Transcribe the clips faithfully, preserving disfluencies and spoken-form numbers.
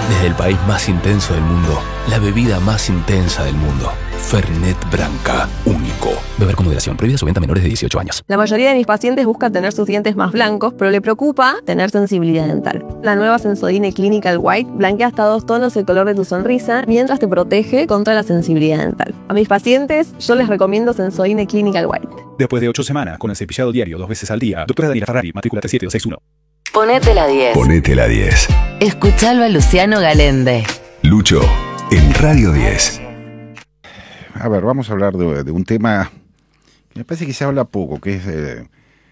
Desde el país más intenso del mundo, la bebida más intensa del mundo. Fernet Branca, único. Beber con moderación. Prohibida su venta a menores de dieciocho años. La mayoría de mis pacientes busca tener sus dientes más blancos, pero le preocupa tener sensibilidad dental. La nueva Sensodyne Clinical White blanquea hasta dos tonos el color de tu sonrisa, mientras te protege contra la sensibilidad dental. A mis pacientes, yo les recomiendo Sensodyne Clinical White. Después de ocho semanas con el cepillado diario dos veces al día, doctora Daniela Ferrari, matrícula tres siete dos seis uno. Ponete la diez. Ponete la diez. Escuchalo a Luciano Galende. Lucho, en Radio diez. A ver, vamos a hablar de, de un tema que me parece que se habla poco, que es eh,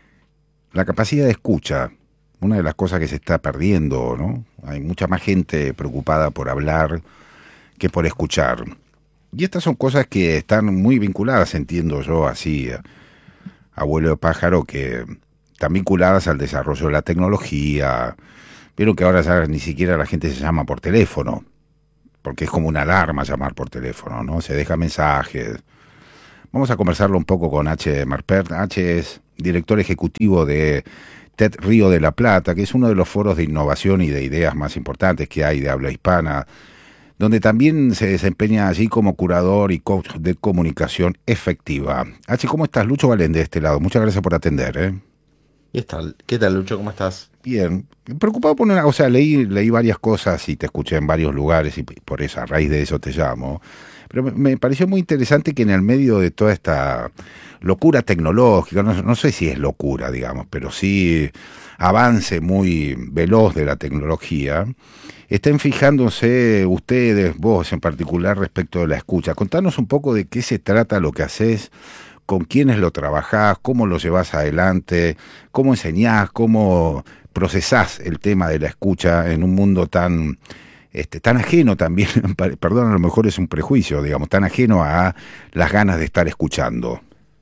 la capacidad de escucha. Una de las cosas que se está perdiendo, ¿no? Hay mucha más gente preocupada por hablar que por escuchar. Y estas son cosas que están muy vinculadas, entiendo yo, así, a, abuelo de pájaro, que están vinculadas al desarrollo de la tecnología. Vieron que ahora ya ni siquiera la gente se llama por teléfono, porque es como una alarma llamar por teléfono, ¿no? Se deja mensajes. Vamos a conversarlo un poco con H. Marpert. H es director ejecutivo de TED Río de la Plata, que es uno de los foros de innovación y de ideas más importantes que hay de habla hispana, donde también se desempeña allí como curador y coach de comunicación efectiva. H, ¿cómo estás? Lucho Galende de este lado. Muchas gracias por atender, ¿eh? ¿Qué tal? ¿Qué tal, Lucho? ¿Cómo estás? Bien. Preocupado por una... O sea, leí, leí varias cosas y te escuché en varios lugares y por eso, a raíz de eso te llamo. Pero me, me pareció muy interesante que en el medio de toda esta locura tecnológica, no, no sé si es locura, digamos, pero sí avance muy veloz de la tecnología, estén fijándose ustedes, vos en particular, respecto de la escucha. Contanos un poco de qué se trata lo que haces, con quiénes lo trabajás, cómo lo llevás adelante, cómo enseñás, cómo procesás el tema de la escucha en un mundo tan, este, tan ajeno también, perdón, a lo mejor es un prejuicio, digamos, tan ajeno a las ganas de estar escuchando.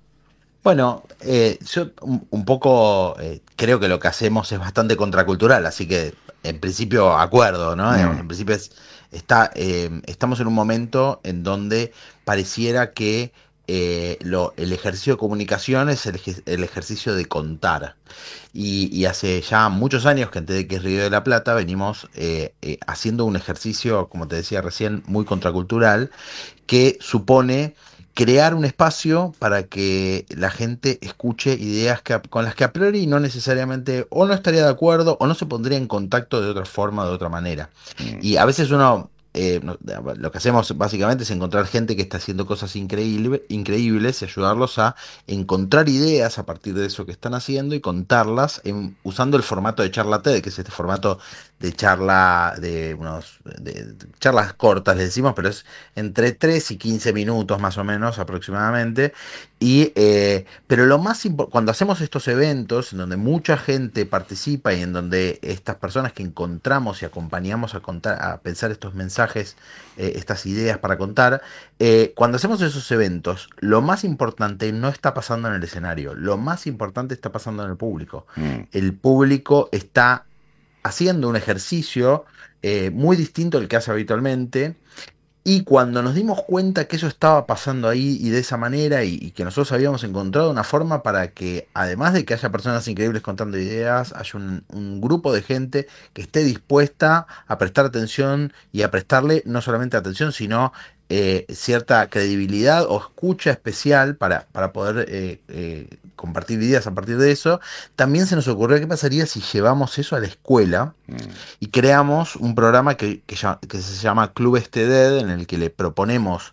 Bueno, eh, yo un, un poco eh, creo que lo que hacemos es bastante contracultural, así que en principio acuerdo, ¿no? Mm. En principio es, está, eh, estamos en un momento en donde pareciera que Eh, lo, el ejercicio de comunicación es el, el ejercicio de contar y, y hace ya muchos años que antes de que es Río de la Plata venimos eh, eh, haciendo un ejercicio, como te decía recién, muy contracultural, que supone crear un espacio para que la gente escuche ideas que, con las que a priori no necesariamente o no estaría de acuerdo o no se pondría en contacto de otra forma, de otra manera. Mm. Y a veces uno... Eh, no, lo que hacemos básicamente es encontrar gente que está haciendo cosas increíble, increíbles y ayudarlos a encontrar ideas a partir de eso que están haciendo y contarlas en, usando el formato de charla TED, que es este formato de charla de unos de, de charlas cortas, le decimos, pero es entre tres y quince minutos más o menos aproximadamente. Y eh, pero lo más importante, cuando hacemos estos eventos en donde mucha gente participa y en donde estas personas que encontramos y acompañamos a contar, a pensar estos mensajes, eh, estas ideas para contar, eh, cuando hacemos esos eventos, lo más importante no está pasando en el escenario, lo más importante está pasando en el público. Mm. El público está haciendo un ejercicio eh, muy distinto al que hace habitualmente. Y cuando nos dimos cuenta que eso estaba pasando ahí y de esa manera y, y que nosotros habíamos encontrado una forma para que, además de que haya personas increíbles contando ideas, haya un, un grupo de gente que esté dispuesta a prestar atención y a prestarle no solamente atención, sino eh, cierta credibilidad o escucha especial para, para poder eh, eh, compartir ideas a partir de eso, también se nos ocurrió qué pasaría si llevamos eso a la escuela mm. y creamos un programa que, que, que se llama Clubes TED, en el que le proponemos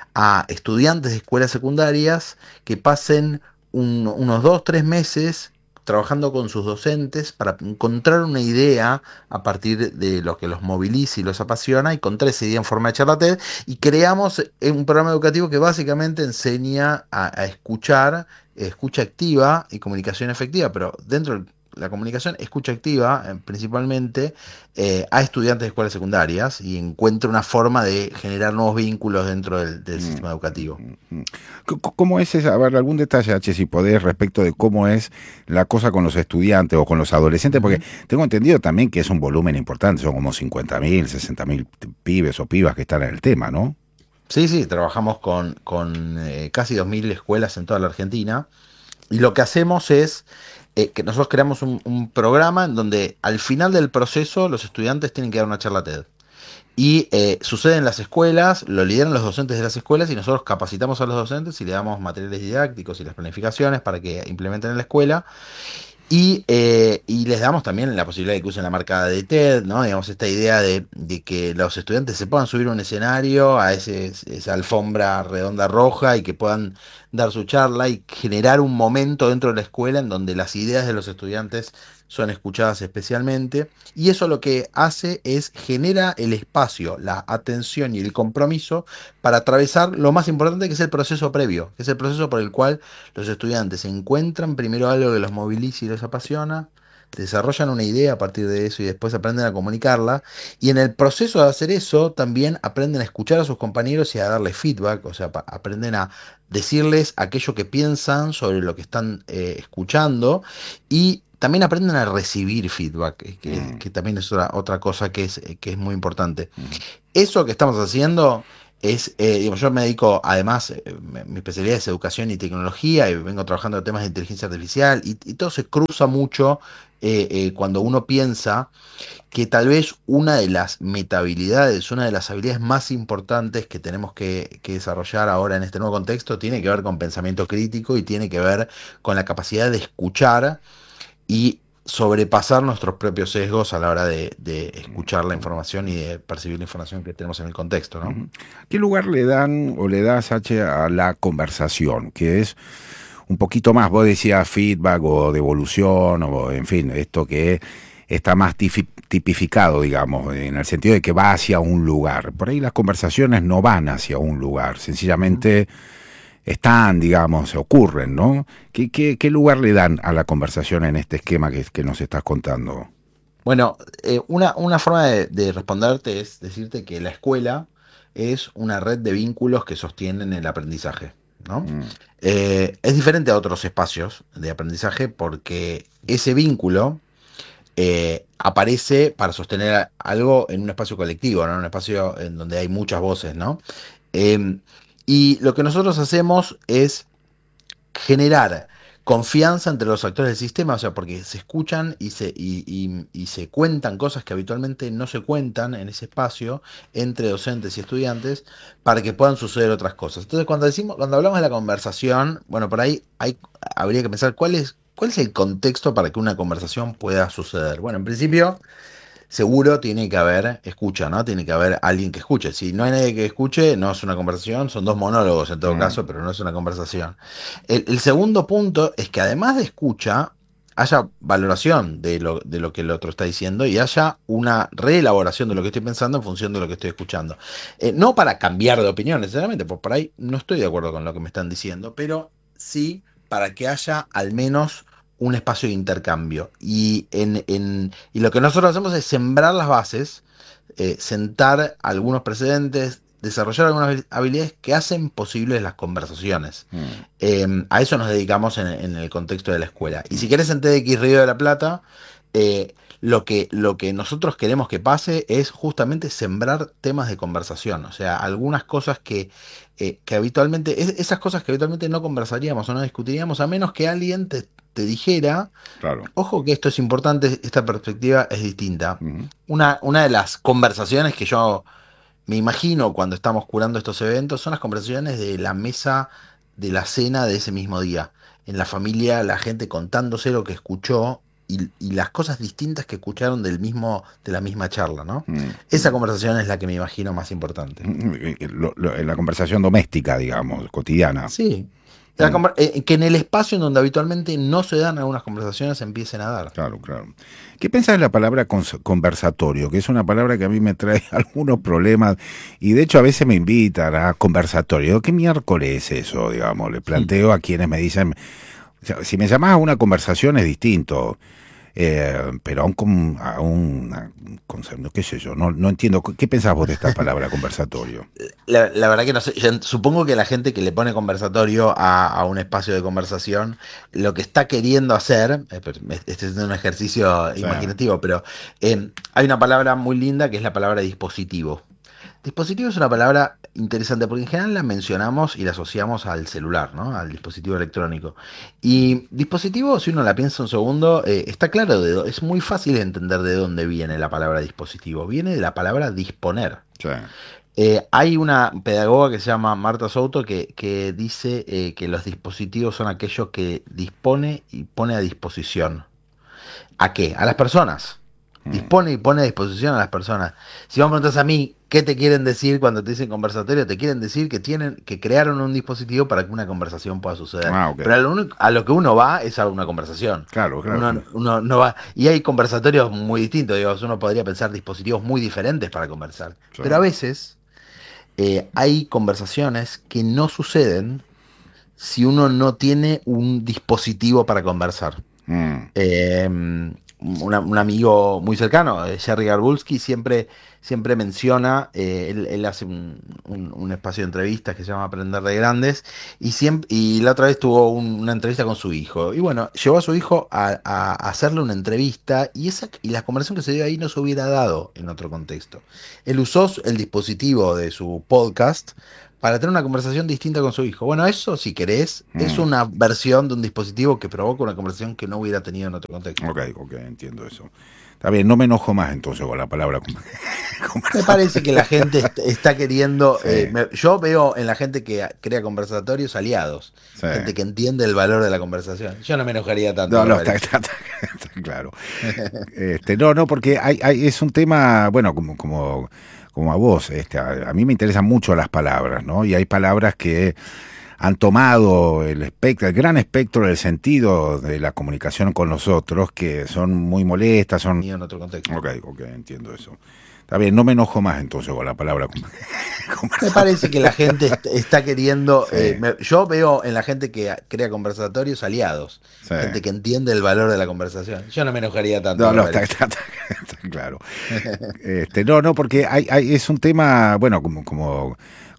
a estudiantes de escuelas secundarias que pasen un, unos dos, tres meses trabajando con sus docentes para encontrar una idea a partir de lo que los moviliza y los apasiona, y encontrar esa idea en forma de charla TED, y creamos un programa educativo que básicamente enseña a, a escuchar, escucha activa y comunicación efectiva, pero dentro de la comunicación, escucha activa eh, principalmente eh, a estudiantes de escuelas secundarias, y encuentra una forma de generar nuevos vínculos dentro del, del mm, sistema educativo. ¿Cómo es esa? A ver, algún detalle, H, si podés, respecto de cómo es la cosa con los estudiantes o con los adolescentes, porque uh-huh. tengo entendido también que es un volumen importante, son como cincuenta mil, sesenta mil pibes o pibas que están en el tema, ¿no? Sí, sí, trabajamos con, con eh, casi dos mil escuelas en toda la Argentina, y lo que hacemos es Eh, que nosotros creamos un, un programa en donde al final del proceso los estudiantes tienen que dar una charla TED. Y eh, sucede en las escuelas, lo lideran los docentes de las escuelas y nosotros capacitamos a los docentes y le damos materiales didácticos y las planificaciones para que implementen en la escuela. Y, eh, y les damos también la posibilidad de que usen la marca de TED, ¿no? Digamos, esta idea de, de que los estudiantes se puedan subir a un escenario, a ese, esa alfombra redonda roja y que puedan dar su charla y generar un momento dentro de la escuela en donde las ideas de los estudiantes son escuchadas especialmente. Y eso lo que hace es genera el espacio, la atención y el compromiso para atravesar lo más importante, que es el proceso previo, que es el proceso por el cual los estudiantes encuentran primero algo que los moviliza y los apasiona, desarrollan una idea a partir de eso y después aprenden a comunicarla, y en el proceso de hacer eso también aprenden a escuchar a sus compañeros y a darles feedback, o sea, pa- aprenden a decirles aquello que piensan sobre lo que están eh, escuchando, y también aprenden a recibir feedback, eh, que, Mm. que también es otra, otra cosa que es, eh, que es muy importante. Mm. Eso que estamos haciendo es, eh, digo, yo me dedico, además, eh, me- mi especialidad es educación y tecnología, y vengo trabajando en temas de inteligencia artificial, y, y todo se cruza mucho eh, eh, cuando uno piensa que tal vez una de las metahabilidades, una de las habilidades más importantes que tenemos que, que desarrollar ahora en este nuevo contexto, tiene que ver con pensamiento crítico y tiene que ver con la capacidad de escuchar y sobrepasar nuestros propios sesgos a la hora de, de escuchar la información y de percibir la información que tenemos en el contexto, ¿no? Ujú. ¿Qué lugar le dan o le das, H, a la conversación? Que es un poquito más, vos decías feedback o devolución, o en fin, esto que está más tifi- tipificado, digamos, en el sentido de que va hacia un lugar. Por ahí las conversaciones no van hacia un lugar, sencillamente están, digamos, ocurren, ¿no? ¿Qué, qué, qué lugar le dan a la conversación en este esquema que, que nos estás contando? Bueno, eh, una, una forma de, de responderte es decirte que la escuela es una red de vínculos que sostienen el aprendizaje, ¿no? Mm. Eh, es diferente a otros espacios de aprendizaje porque ese vínculo eh, aparece para sostener a- algo en un espacio colectivo, ¿no? En un espacio en donde hay muchas voces, ¿no? Eh, y lo que nosotros hacemos es generar confianza entre los actores del sistema, o sea, porque se escuchan y se, y, y- y se cuentan cosas que habitualmente no se cuentan en ese espacio entre docentes y estudiantes para que puedan suceder otras cosas. Entonces, cuando decimos, cuando hablamos de la conversación, bueno, por ahí hay, habría que pensar cuál es, cuál es el contexto para que una conversación pueda suceder. Bueno, en principio, seguro tiene que haber escucha, ¿no? Tiene que haber alguien que escuche. Si no hay nadie que escuche, no es una conversación, son dos monólogos en todo Mm. caso, pero no es una conversación. El, el segundo punto es que además de escucha, haya valoración de lo, de lo que el otro está diciendo y haya una reelaboración de lo que estoy pensando en función de lo que estoy escuchando. Eh, no para cambiar de opinión necesariamente, porque por ahí no estoy de acuerdo con lo que me están diciendo, pero sí para que haya al menos un espacio de intercambio. Y, en, en- y lo que nosotros hacemos es sembrar las bases, eh, sentar algunos precedentes, desarrollar algunas habilidades que hacen posibles las conversaciones. Mm. Eh, a eso nos dedicamos en, en el contexto de la escuela. Y si querés en T D X Río de la Plata, eh, lo que, lo que nosotros queremos que pase es justamente sembrar temas de conversación. O sea, algunas cosas que, eh, que habitualmente, es- esas cosas que habitualmente no conversaríamos o no discutiríamos, a menos que alguien te, te dijera, Claro. ojo que esto es importante, esta perspectiva es distinta. Ujú. Una, una de las conversaciones que yo me imagino cuando estamos curando estos eventos son las conversaciones de la mesa de la cena de ese mismo día. En la familia, la gente contándose lo que escuchó y, y las cosas distintas que escucharon del mismo, de la misma charla, ¿no? Mm. Esa conversación es la que me imagino más importante. Mm, lo- lo- la conversación doméstica, digamos, cotidiana. Sí. La conver- eh, que en el espacio en donde habitualmente no se dan algunas conversaciones empiecen a dar. Claro, claro. ¿Qué pensás de la palabra cons- conversatorio? Que es una palabra que a mí me trae algunos problemas y de hecho a veces me invitan a conversatorio. ¿Qué miércoles es eso, digamos? Le planteo a quienes me dicen, o sea, si me llamás a una conversación es distinto, eh, pero a un, con- a un a un concepto, qué sé yo, no, no entiendo. ¿Qué pensás vos de esta palabra conversatorio? La, la verdad que no sé, yo supongo que la gente que le pone conversatorio a, a un espacio de conversación, lo que está queriendo hacer, eh, pero me- este es un ejercicio Sí. imaginativo, pero eh, hay una palabra muy linda que es la palabra dispositivo. Dispositivo es una palabra interesante porque en general la mencionamos y la asociamos al celular, ¿no? Al dispositivo electrónico. Y dispositivo, si uno la piensa un segundo, eh, está claro, de dó- es muy fácil de entender de dónde viene la palabra dispositivo. Viene de la palabra disponer. Sí. Eh, hay una pedagoga que se llama Marta Souto que, que dice eh, que los dispositivos son aquellos que dispone y pone a disposición. ¿A qué? A las personas. Dispone y pone a disposición a las personas. Si vos me preguntás a mí, ¿qué te quieren decir cuando te dicen conversatorio? Te quieren decir que tienen, que crearon un dispositivo para que una conversación pueda suceder. Ah, ok. Pero a lo, único- a lo que uno va es a una conversación. Claro, claro. Uno, uno no va. Y hay conversatorios muy distintos. Digo, uno podría pensar dispositivos muy diferentes para conversar. Sí. Pero a veces eh, hay conversaciones que no suceden si uno no tiene un dispositivo para conversar. Mm. Eh, una- un amigo muy cercano, eh, Jerry Garbulski, siempre, siempre menciona, eh, él, él hace un, un- un espacio de entrevistas que se llama Aprender de Grandes, y, siempre, y la otra vez tuvo un- una entrevista con su hijo. Y bueno, llevó a su hijo a, a hacerle una entrevista, y, esa, y la conversación que se dio ahí no se hubiera dado en otro contexto. Él usó el dispositivo de su podcast para tener una conversación distinta con su hijo. Bueno, eso, si querés, Mm. es una versión de un dispositivo que provoca una conversación que no hubiera tenido en otro contexto. Ok, ok, entiendo eso. Está bien, no me enojo más entonces con la palabra. con- Me parece que la gente est- está queriendo... Sí. eh, me- yo veo en la gente que crea conversatorios aliados. Sí. Gente que entiende el valor de la conversación. Yo no me enojaría tanto. No, no, Robert. está, está- está- está claro. Este, no, no, porque hay, hay, es un tema, bueno, como, como, como a vos, este, a, a mí me interesan mucho las palabras, ¿no? Y hay palabras que han tomado el espectro, el gran espectro del sentido de la comunicación con los otros, que son muy molestas, son... En otro contexto. Ok, ok, entiendo eso. Está bien, no me enojo más entonces con la palabra. con- Me parece que la gente est- está queriendo... Sí. eh, me- yo veo en la gente que crea conversatorios aliados. Sí. Gente que entiende el valor de la conversación. Yo no me enojaría tanto. No, no, está, Robert. está- está- está claro. Este, no, no, porque hay, hay, es un tema, bueno, como, como,